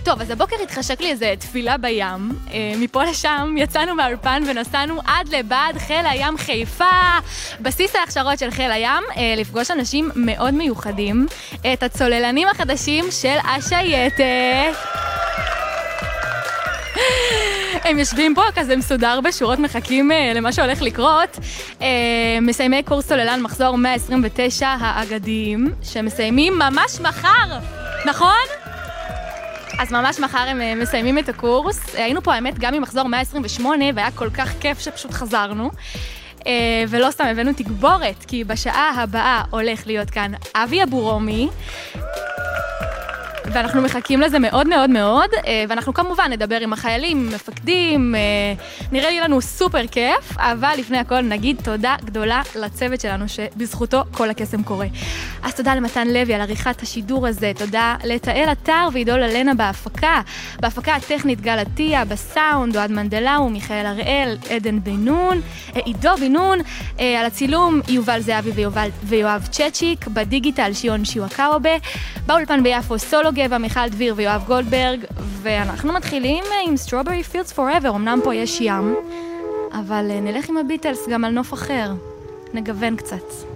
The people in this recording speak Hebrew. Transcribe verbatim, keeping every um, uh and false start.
טוב, אז הבוקר התחשק לי איזה תפילה בים, מפה לשם יצאנו מהאולפן ונסענו עד לבד חיל הים חיפה, בסיס ההכשרות של חיל הים, לפגוש אנשים מאוד מיוחדים, את הצוללנים החדשים של השייטת. הם יושבים פה כזה מסודר בשורות, מחכים למה שהולך לקרות. מסיימי קורס צוללן מחזור מאה עשרים ותשע האגדיים, שמסיימים ממש מחר, נכון? אז ממש מחר הם מסיימים את הקורס. היינו פה האמת גם ממחזור מאה עשרים ושמונה, והיה כל כך כיף שפשוט חזרנו. ולא סתם הבאנו תגבורת, כי בשעה הבאה הולך להיות כאן אבי אבורומי, ואנחנו מחכים לזה מאוד מאוד מאוד, ואנחנו כמובן נדבר עם החיילים, מפקדים, נראה לי לנו סופר כיף, אבל לפני הכל נגיד תודה גדולה לצוות שלנו שבזכותו כל הקסם קורה. אז תודה למתן לוי על עריכת השידור הזה, תודה לתאל אתר ועידול אלנה בהפקה, בהפקה הטכנית גל עטיה, בסאונד, אוהד מנדלאו, מיכאל הראל, עדן בן-נון, עידו בן-נון, על הצילום יובל זהבי ויובל, ויואב צ'צ'יק, בדיגיטל שיון שיווקאובה, באולפן ביפו סולו גבע, מיכל דביר ויואב גולדברג, ואנחנו מתחילים עם Strawberry Fields Forever. אמנם פה יש ים, אבל נלך עם הביטלס גם על נוף אחר, נגוון קצת.